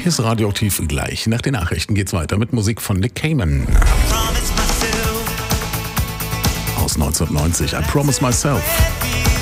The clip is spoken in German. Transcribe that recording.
Hier ist Radioaktiv. Gleich nach den Nachrichten geht's weiter mit Musik von Nick Cayman. Aus 1990, I Promise Myself.